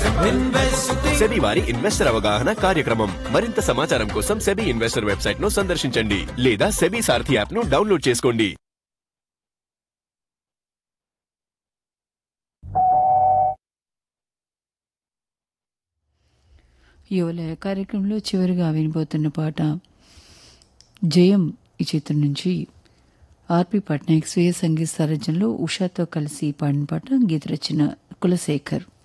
SEBI వారి investor అవగాహన కార్యక్రమం. మరింత సమాచారం కోసం సెబీ ఇన్వెస్టర్ వెబ్సైట్ ను సందర్శించండి లేదా సెబీ సారథి యాప్ ను డౌన్లోడ్ చేసుకోండి. యువలయ కార్యక్రమంలో చివరిగా వినిపోతున్న పాట జయం ఈ చిత్రం నుంచి ఆర్పి పట్నాయక్ స్వీయ సంగీత సారథ్యంలో ఉషాతో కలిసి పాడిన పాట. గీత రచన కులశేఖర్.